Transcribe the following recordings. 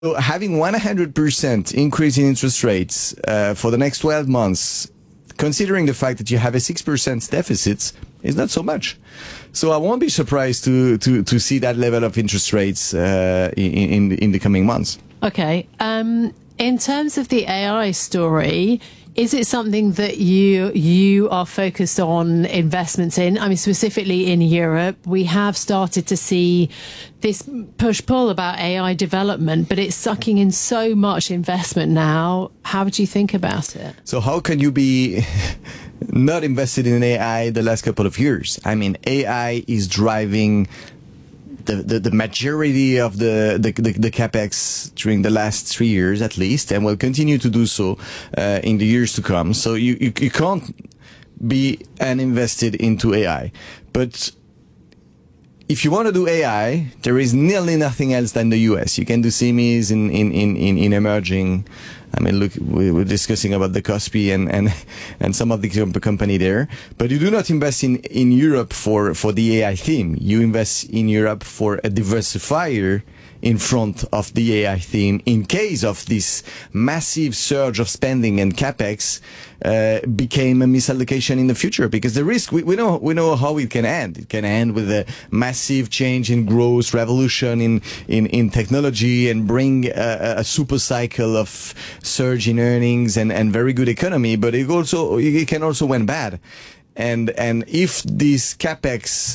So having 100% increase in interest rates for the next 12 months, considering the fact that you have a 6% deficit, is not so much. So I won't be surprised to see that level of interest rates in the coming months. Okay. In terms of the AI story, is it something that you are focused on investments in? I mean, specifically in Europe, we have started to see this push-pull about AI development, but it's sucking in so much investment now. How would you think about it? So how can you be not invested in AI the last couple of years? I mean, AI is driving the majority of the capex during the last 3 years at least, and will continue to do so in the years to come. So you can't be uninvested into AI. But if you want to do AI, there is nearly nothing else than the US. You can do semis in emerging. I mean, look, we were discussing about the Kospi and some of the company there, but you do not invest in Europe for the AI theme. You invest in Europe for a diversifier in front of the AI theme in case of this massive surge of spending and capex became a misallocation in the future. Because the risk, we know how it can end. It can end with a massive change in growth, revolution in technology, and bring a super cycle of surge in earnings and very good economy. But it can also went bad. And if this capex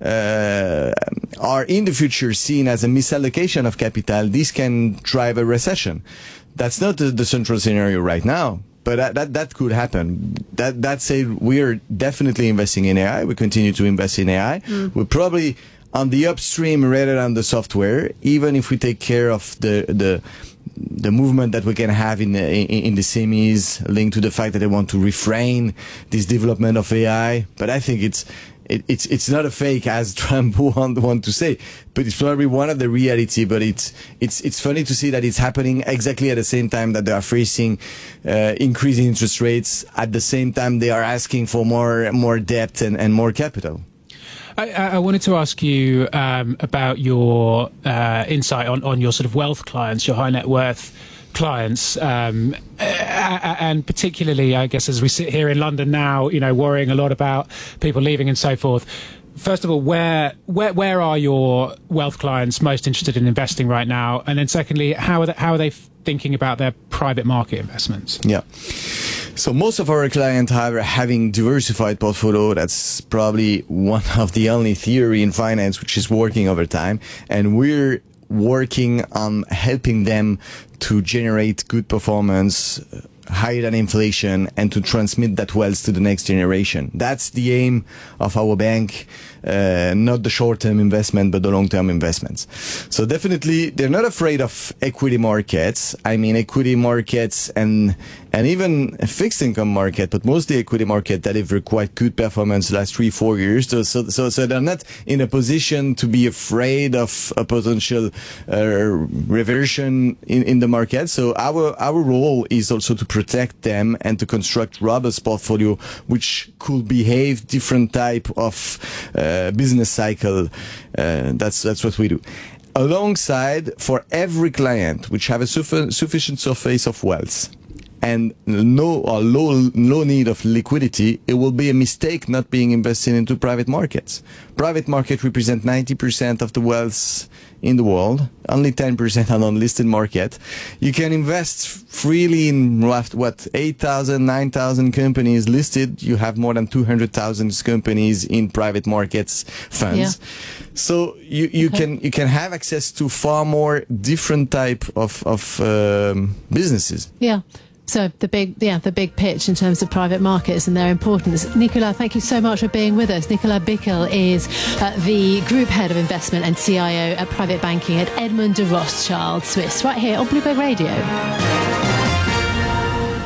are in the future seen as a misallocation of capital, this can drive a recession. That's not the central scenario right now, but that could happen. That said, we are definitely investing in AI. We continue to invest in AI. We're probably on the upstream rather than the software, even if we take care of the movement that we can have in the semis linked to the fact that they want to refrain this development of AI. But I think it's not a fake, as Trump want to say, but it's probably one of the reality. But it's funny to see that it's happening exactly at the same time that they are facing increasing interest rates. At the same time, they are asking for more debt and more capital. I wanted to ask you about your insight on your sort of wealth clients, your high net worth clients, and particularly, I guess, as we sit here in London now, worrying a lot about people leaving and so forth. First of all, where are your wealth clients most interested in investing right now? And then secondly, how are they thinking about their private market investments? Yeah. So most of our clients are having diversified portfolio. That's probably one of the only theory in finance which is working over time. And we're working on helping them to generate good performance, higher than inflation, and to transmit that wealth to the next generation. That's the aim of our bank, not the short-term investment, but the long-term investments. So definitely, they're not afraid of equity markets. I mean, equity markets and even a fixed income market, but mostly equity market that have quite good performance the last 3-4 years. So they're not in a position to be afraid of a potential reversion in the market. So our role is also to protect them and to construct robust portfolio which could behave different type of business cycle. That's what we do. Alongside, for every client which have a sufficient surface of wealth and low need of liquidity, it will be a mistake not being invested into private markets. Private market represent 90% of the wealth in the world, only 10% on unlisted market. You can invest freely in 8,000, 9,000 companies listed. You have more than 200,000 companies in private markets funds. Yeah. So you can have access to far more different type of businesses. Yeah. So the big pitch in terms of private markets and their importance. Nicolas, thank you so much for being with us. Nicolas Bickel is the Group Head of Investment and CIO at Private Banking at Edmond de Rothschild Swiss, right here on Bloomberg Radio.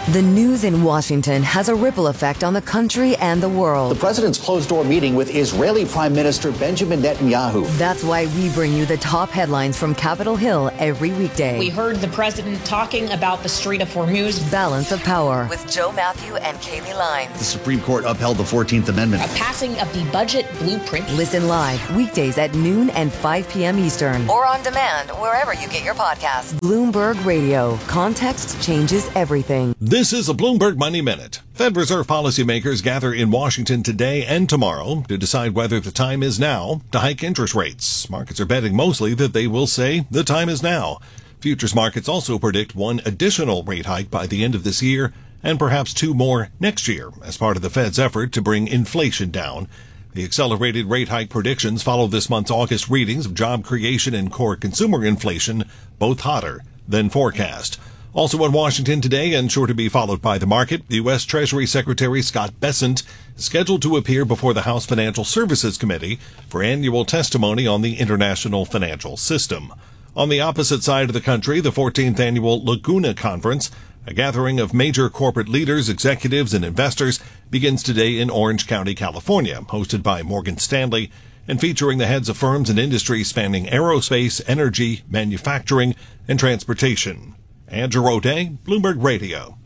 The news in Washington has a ripple effect on the country and the world. The president's closed-door meeting with Israeli Prime Minister Benjamin Netanyahu. That's why we bring you the top headlines from Capitol Hill every weekday. We heard the president talking about the Strait of Hormuz. Balance of Power with Joe Matthew and Kaylee Lyons. The Supreme Court upheld the 14th Amendment. A passing of the budget blueprint. Listen live weekdays at noon and 5 p.m. Eastern. Or on demand wherever you get your podcasts. Bloomberg Radio. Context changes everything. This is a Bloomberg Money Minute. Fed Reserve policymakers gather in Washington today and tomorrow to decide whether the time is now to hike interest rates. Markets are betting mostly that they will say the time is now. Futures markets also predict one additional rate hike by the end of this year and perhaps two more next year as part of the Fed's effort to bring inflation down. The accelerated rate hike predictions follow this month's August readings of job creation and core consumer inflation, both hotter than forecast. Also in Washington today, and sure to be followed by the market, the U.S. Treasury Secretary Scott Bessent is scheduled to appear before the House Financial Services Committee for annual testimony on the international financial system. On the opposite side of the country, the 14th annual Laguna Conference, a gathering of major corporate leaders, executives, and investors, begins today in Orange County, California, hosted by Morgan Stanley and featuring the heads of firms and industries spanning aerospace, energy, manufacturing, and transportation. Andrew O'Day, Bloomberg Radio.